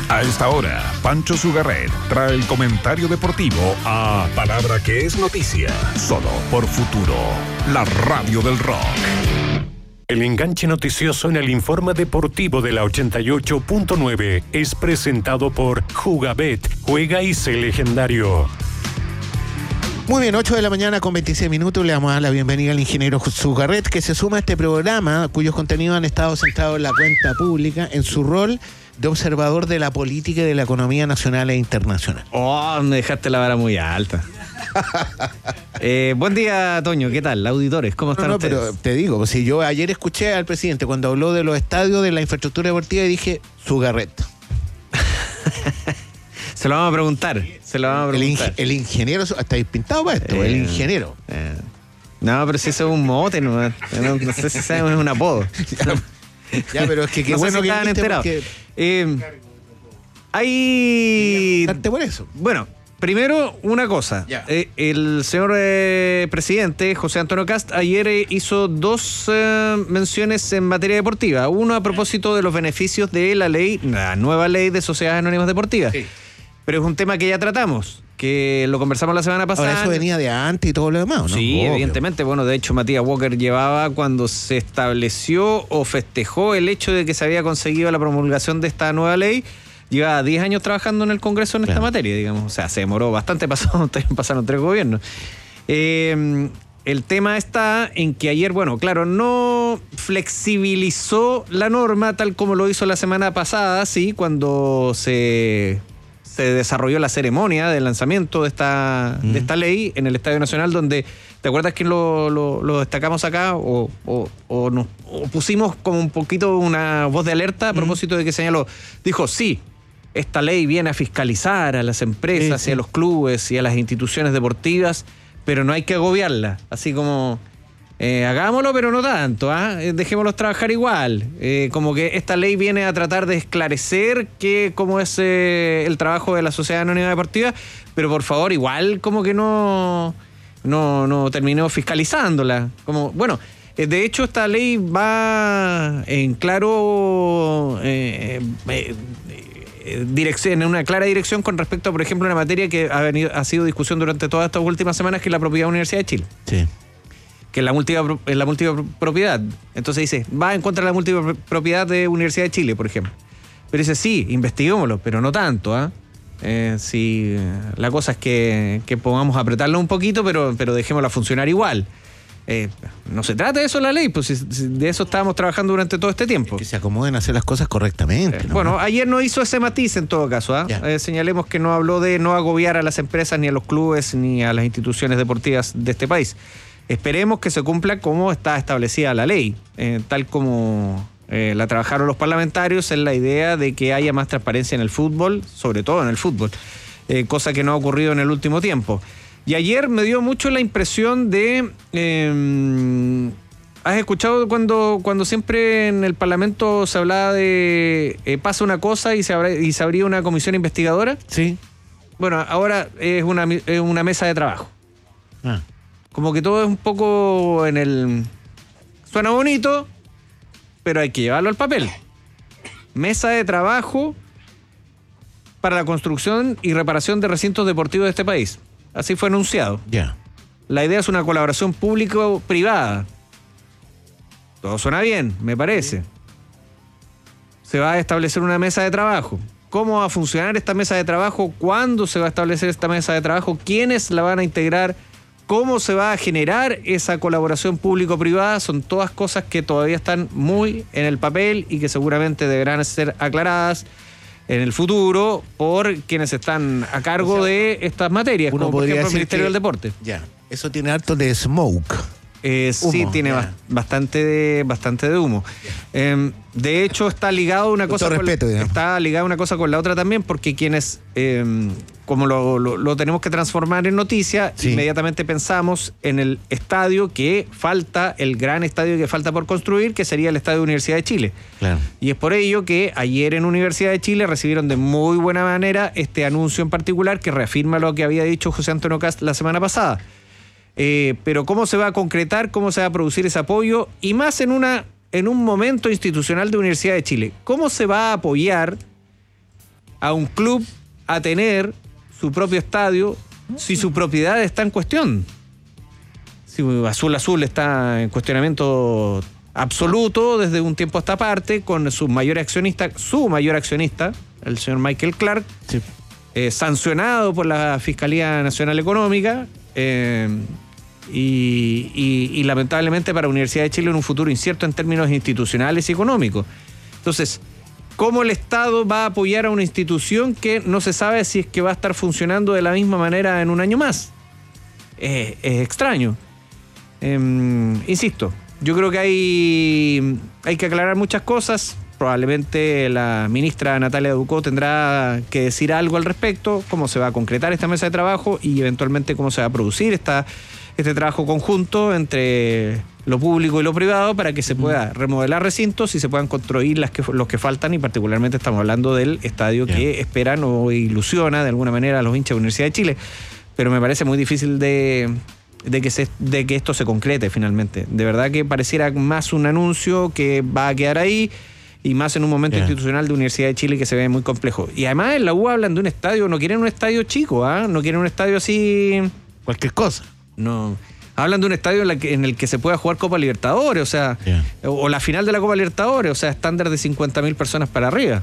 A esta hora, Pancho Zugarret trae el comentario deportivo a Palabra que es noticia, solo por Futuro, la radio del rock. El enganche noticioso en el informe deportivo de la 88.9 es presentado por Jugabet, juega y sé legendario. Muy bien, 8 de la mañana con 26 minutos. Le damos la bienvenida al ingeniero Zugarret, que se suma a este programa, cuyos contenidos han estado centrados en la cuenta pública, en su rol de observador de la política y de la economía nacional e internacional. Oh, me dejaste la vara muy alta. Buen día, Toño, ¿qué tal? Auditores, ¿cómo están ustedes? Pero te digo, si yo ayer escuché al presidente cuando habló de los estadios, de la infraestructura deportiva, y dije, Zugarret. Se lo vamos a preguntar. El ingeniero, estáis pintado para esto, el ingeniero. No, pero si eso es un mote, no sé si es un apodo. Ya, pero es que qué no bueno sé si que estaban enterados. Hay... Darte por eso. Bueno, primero una cosa. El señor presidente, José Antonio Kast, ayer hizo dos menciones en materia deportiva. Uno a propósito de los beneficios de la nueva ley de sociedades anónimas deportivas. Sí. Pero es un tema que ya tratamos, que lo conversamos la semana pasada. Ahora eso venía de antes y todo lo demás, ¿no? Sí, obvio. Evidentemente. Bueno, de hecho, Matías Walker llevaba cuando se estableció o festejó el hecho de que se había conseguido la promulgación de esta nueva ley. Lleva 10 años trabajando en el Congreso en esta materia, digamos. O sea, se demoró bastante, pasaron 3 gobiernos. El tema está en que ayer, bueno, claro, no flexibilizó la norma tal como lo hizo la semana pasada, sí, cuando se desarrolló la ceremonia de lanzamiento de esta ley en el Estadio Nacional, donde, ¿te acuerdas que lo destacamos acá o pusimos como un poquito una voz de alerta a propósito de que señaló? Dijo, sí, esta ley viene a fiscalizar a las empresas y a los clubes y a las instituciones deportivas, pero no hay que agobiarla, así como... hagámoslo, pero no tanto, dejémoslos trabajar igual. Como que esta ley viene a tratar de esclarecer cómo es el trabajo de la Sociedad Anónima Deportiva, pero por favor, igual como que no terminó fiscalizándola. Como, bueno, de hecho esta ley va en claro dirección, en una clara dirección con respecto a, por ejemplo, una materia que ha sido discusión durante todas estas últimas semanas, que es la propiedad de la Universidad de Chile. Sí. Que es la multipropiedad. Entonces dice, va en contra de la multipropiedad de Universidad de Chile, por ejemplo. Pero dice, sí, investiguémoslo, pero no tanto, sí, la cosa es que podamos apretarlo un poquito, pero dejémosla funcionar igual. No se trata de eso la ley, pues de eso estábamos trabajando durante todo este tiempo. Que se acomoden a hacer las cosas correctamente, ¿no? Bueno, ayer no hizo ese matiz en todo caso, señalemos que no habló de no agobiar a las empresas, ni a los clubes, ni a las instituciones deportivas de este país. Esperemos que se cumpla como está establecida la ley, tal como la trabajaron los parlamentarios, en la idea de que haya más transparencia en el fútbol, sobre todo en el fútbol, cosa que no ha ocurrido en el último tiempo. Y ayer me dio mucho la impresión de... ¿has escuchado cuando siempre en el Parlamento se hablaba de pasa una cosa y se abría una comisión investigadora? Sí. Bueno, ahora es una mesa de trabajo. Como que todo es un poco suena bonito, pero hay que llevarlo al papel. Mesa de trabajo para la construcción y reparación de recintos deportivos de este país. Así fue anunciado. La idea es una colaboración público-privada. Todo suena bien, me parece. Se va a establecer una mesa de trabajo. ¿Cómo va a funcionar esta mesa de trabajo? ¿Cuándo se va a establecer esta mesa de trabajo? ¿Quiénes la van a integrar? ¿Cómo se va a generar esa colaboración público-privada? Son todas cosas que todavía están muy en el papel y que seguramente deberán ser aclaradas en el futuro por quienes están a cargo de estas materias, como por ejemplo el Ministerio del Deporte. Eso tiene harto de smoke. Sí, tiene bastante de humo. De hecho, está ligado una cosa con la otra también, porque quienes, como lo tenemos que transformar en noticia, inmediatamente pensamos en el estadio que falta, el gran estadio que falta por construir, que sería el Estadio Universidad de Chile. Claro. Y es por ello que ayer en Universidad de Chile recibieron de muy buena manera este anuncio en particular que reafirma lo que había dicho José Antonio Kast la semana pasada. Pero cómo se va a concretar, cómo se va a producir ese apoyo, y más en un momento institucional de Universidad de Chile. ¿Cómo se va a apoyar a un club a tener su propio estadio si su propiedad está en cuestión. Si Azul está en cuestionamiento absoluto desde un tiempo a esta parte, con su mayor accionista, el señor Michael Clark, sí, sancionado por la Fiscalía Nacional Económica, y lamentablemente para la Universidad de Chile en un futuro incierto en términos institucionales y económicos. Entonces, ¿cómo el Estado va a apoyar a una institución que no se sabe si es que va a estar funcionando de la misma manera en un año más? Es extraño. Insisto, yo creo que hay que aclarar muchas cosas. Probablemente la ministra Natalia Ducó tendrá que decir algo al respecto, cómo se va a concretar esta mesa de trabajo y eventualmente cómo se va a producir este trabajo conjunto entre lo público y lo privado para que se pueda remodelar recintos y se puedan construir los que faltan, y particularmente estamos hablando del estadio que esperan o ilusiona de alguna manera a los hinchas de la Universidad de Chile. Pero me parece muy difícil de que esto se concrete finalmente. De verdad que pareciera más un anuncio que va a quedar ahí, y más en un momento institucional de Universidad de Chile que se ve muy complejo. Y además en la U hablan de un estadio, no quieren un estadio chico, no quieren un estadio así... cualquier cosa. No, hablan de un estadio en el que se pueda jugar Copa Libertadores, o sea, o la final de la Copa Libertadores, o sea, estándar de 50.000 personas para arriba.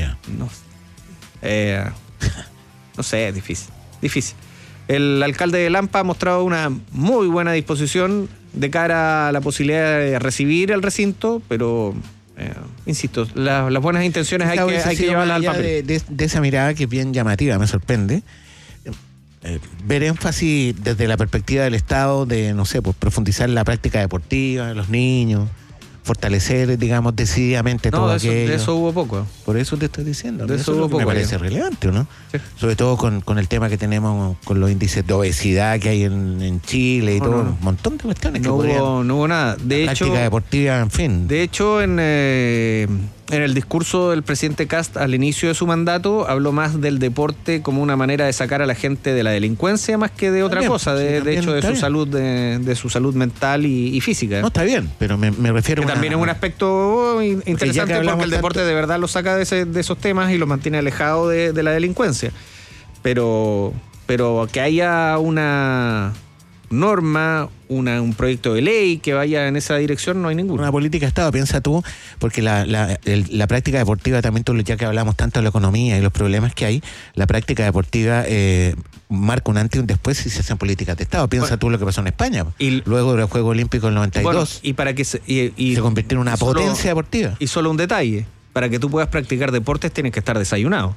No sé, es difícil. El alcalde de Lampa ha mostrado una muy buena disposición de cara a la posibilidad de recibir el recinto, pero insisto, las buenas intenciones hay que llevarlas al papel. De esa mirada que es bien llamativa, me sorprende. Ver énfasis desde la perspectiva del Estado de, no sé, pues profundizar la práctica deportiva de los niños, fortalecer, digamos, decididamente todo aquello. De eso hubo poco. Por eso te estoy diciendo. De eso hubo poco. Me parece relevante, ¿no? Sí. Sobre todo con el tema que tenemos, con los índices de obesidad que hay en Chile y un montón de cuestiones no hubo nada. De hecho, práctica deportiva, en fin. De hecho, en el discurso del presidente Kast al inicio de su mandato habló más del deporte como una manera de sacar a la gente de la delincuencia más que de otra cosa, de hecho de su salud, de su salud mental y física. No, está bien, pero me refiero que también es un aspecto interesante porque el deporte de verdad lo saca de esos temas y los mantiene alejado de la delincuencia. Pero que haya una norma, un proyecto de ley que vaya en esa dirección, no hay ninguna. Una política de Estado, piensa tú, porque la práctica deportiva también, ya que hablamos tanto de la economía y los problemas que hay, la práctica deportiva marca un antes y un después si se hacen políticas de Estado. Piensa tú lo que pasó en España. Luego del Juego Olímpico del 92. Y para que se convirtió en una potencia deportiva. Y solo un detalle, para que tú puedas practicar deportes tienes que estar desayunado.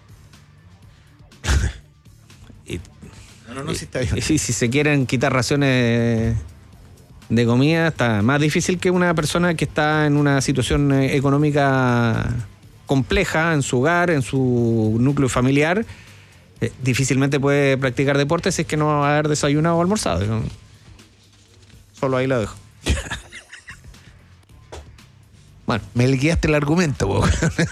No, sí está bien. Si se quieren quitar raciones de comida, está más difícil que una persona que está en una situación económica compleja en su hogar, en su núcleo familiar, difícilmente puede practicar deportes si es que no va a haber desayunado o almorzado. ¿No? Solo ahí lo dejo. Bueno, me guiaste el argumento, vos.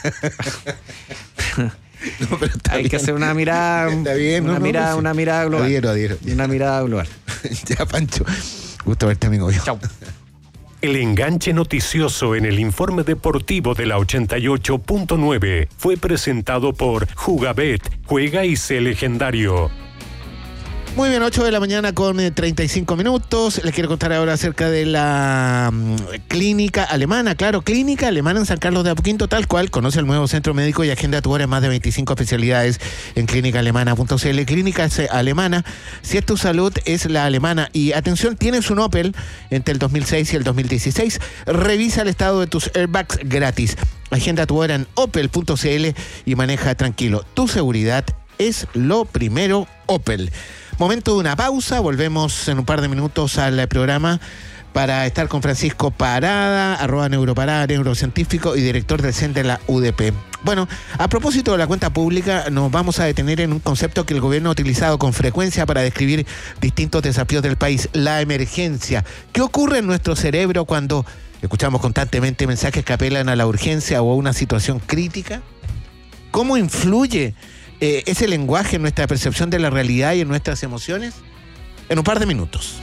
No, pero hay que hacer una mirada, una mirada global. Adhiero. Una mirada global. Ya, Pancho. Gusto verte, amigo. Chao. El enganche noticioso en el informe deportivo de la 88.9 fue presentado por Jugabet. Juega y sé legendario. Muy bien, 8 de la mañana con 35 minutos. Les quiero contar ahora acerca de la clínica alemana. Claro, clínica alemana en San Carlos de Apoquindo, tal cual. Conoce el nuevo centro médico y agenda tu hora en más de 25 especialidades en clínicaalemana.cl. Clínica alemana, si es tu salud, es la alemana. Y atención, tienes un Opel entre el 2006 y el 2016. Revisa el estado de tus airbags gratis. Agenda tu hora en opel.cl y maneja tranquilo. Tu seguridad es lo primero, Opel. Momento de una pausa, volvemos en un par de minutos al programa para estar con Francisco Parada, @neuroparada, neurocientífico y director del CEN de la UDP. Bueno, a propósito de la cuenta pública, nos vamos a detener en un concepto que el gobierno ha utilizado con frecuencia para describir distintos desafíos del país: la emergencia. ¿Qué ocurre en nuestro cerebro cuando escuchamos constantemente mensajes que apelan a la urgencia o a una situación crítica? ¿Cómo influye ese lenguaje en nuestra percepción de la realidad y en nuestras emociones? En un par de minutos.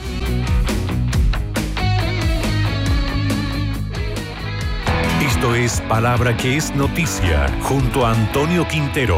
Esto es Palabra que es Noticia, junto a Antonio Quintero.